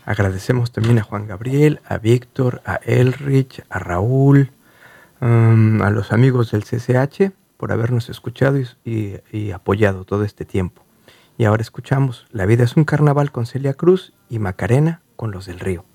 Agradecemos también a Juan Gabriel, a Víctor, a Elrich, a Raúl, a los amigos del CCH por habernos escuchado y apoyado todo este tiempo. Y ahora escuchamos La vida es un carnaval con Celia Cruz y Macarena con Los del Río.